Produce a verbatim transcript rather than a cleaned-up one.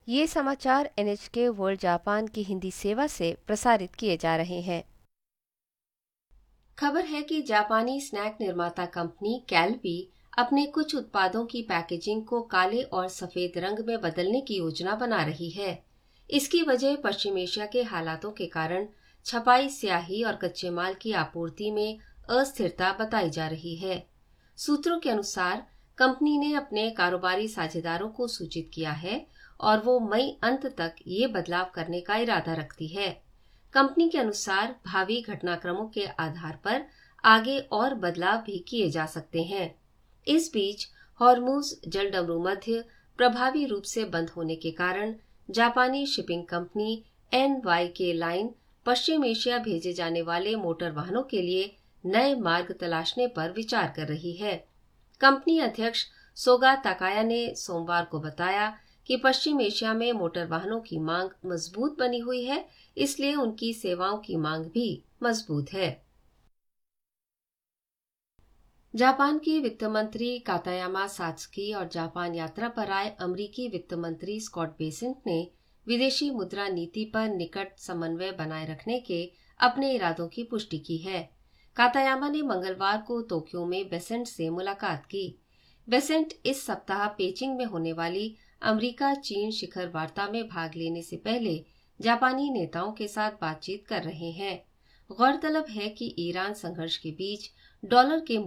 ये समाचार N H के वर्ल्ड जापान की हिंदी सेवा से प्रसारित किए जा रहे हैं। खबर है कि जापानी स्नैक निर्माता कंपनी कैलबी अपने कुछ उत्पादों की पैकेजिंग को काले और सफेद रंग में बदलने की योजना बना रही है। इसकी वजह पश्चिम एशिया के हालातों के कारण छपाई, स्याही और कच्चे माल की आपूर्ति में अस्थिरता बताई जा रही है। सूत्रों के अनुसार कंपनी ने अपने कारोबारी साझेदारों को सूचित किया है और वो मई अंत तक ये बदलाव करने का इरादा रखती है। कंपनी के अनुसार भावी घटनाक्रमों के आधार पर आगे और बदलाव भी किए जा सकते हैं। इस बीच हॉर्मुज जलडमरू मध्य प्रभावी रूप से बंद होने के कारण जापानी शिपिंग कंपनी एन वाई के लाइन पश्चिम एशिया भेजे जाने वाले मोटर वाहनों के लिए नए मार्ग तलाशने पर विचार कर रही है। कंपनी अध्यक्ष सोगा ताकाया ने सोमवार को बताया कि पश्चिम एशिया में मोटर वाहनों की मांग मजबूत बनी हुई है, इसलिए उनकी सेवाओं की मांग भी मजबूत है। जापान की वित्त मंत्री कातायामा सात्सुकी और जापान यात्रा पर आए अमरीकी वित्त मंत्री स्कॉट बेसेंट ने विदेशी मुद्रा नीति पर निकट समन्वय बनाए रखने के अपने इरादों की पुष्टि की है। कातायामा ने मंगलवार को टोक्यो में बेसेंट से मुलाकात की। बेसेंट इस सप्ताह पेचिंग में होने वाली अमेरिका चीन शिखर वार्ता में भाग लेने से पहले जापानी नेताओं के साथ बातचीत कर रहे हैं। गौरतलब है कि ईरान संघर्ष के बीच डॉलर के